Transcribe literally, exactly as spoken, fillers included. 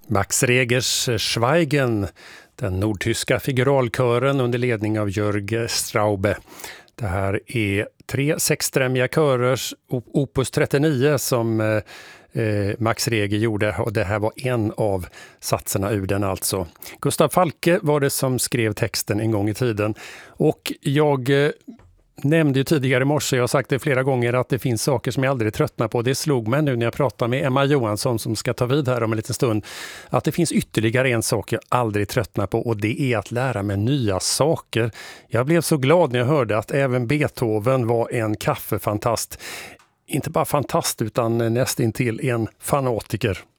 Max Regers Schweigen, den nordtyska figuralkören under ledning av Jörg Straube. Det här är tre sexstämmiga körers opus trettionio som eh, Max Reger gjorde, och det här var en av satserna ur den alltså. Gustav Falke var det som skrev texten en gång i tiden, och jag eh, nämnde ju tidigare i morse, jag har sagt det flera gånger, att det finns saker som jag aldrig tröttnar på. Det slog mig nu när jag pratade med Emma Johansson som ska ta vid här om en liten stund, att det finns ytterligare en sak jag aldrig tröttnar på, och det är att lära mig nya saker. Jag blev så glad när jag hörde att även Beethoven var en kaffefantast. Inte bara fantast utan nästintill en fanatiker.